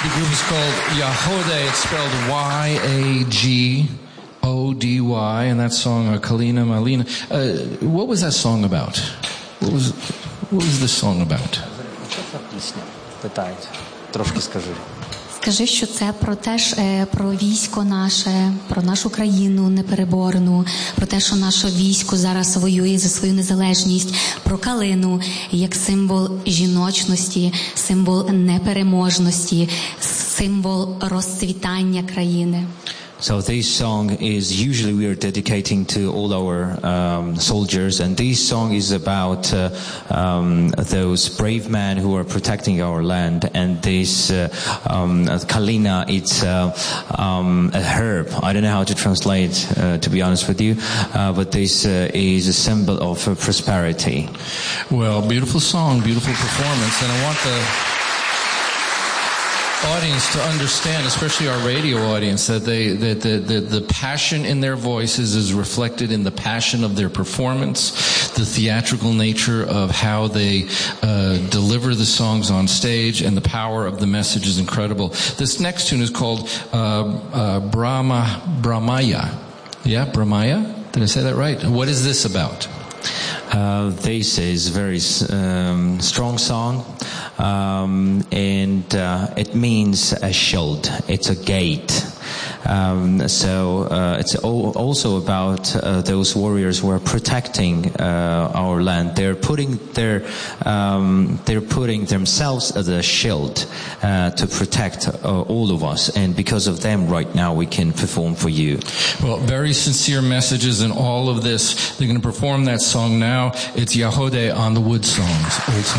The group is called Yahode. It's spelled Y-A-G-O-D-Y, and that song, Kalina Malina. What was that song about? What was this song about? Що це пісня? Питають. Трошки скажи. Скажи, що це про військо наше, про нашу країну непереборну, про те, що наше військо зараз воює за свою незалежність, про калину як символ жіночності, символ непереможності, символ розцвітання країни. So this song is usually we are dedicating to all our soldiers, and this song is about those brave men who are protecting our land. And this kalina, it's a herb. I don't know how to translate, to be honest with you, but this is a symbol of prosperity. Well, beautiful song, beautiful performance, and I want the audience to understand, especially our radio audience, that the passion in their voices is reflected in the passion of their performance, the theatrical nature of how they deliver the songs on stage, and the power of the message is incredible. This next tune is called Brahmaya. Yeah, Brahmaya? Did I say that right? What is this about? This is a very strong song, and it means a shield. It's a gate. It's also about those warriors who are protecting our land. They're putting themselves as a shield to protect all of us, and because of them, right now we can perform for you. Well, very sincere messages in all of this. They're going to perform that song now. It's Yahode on the Wood Songs.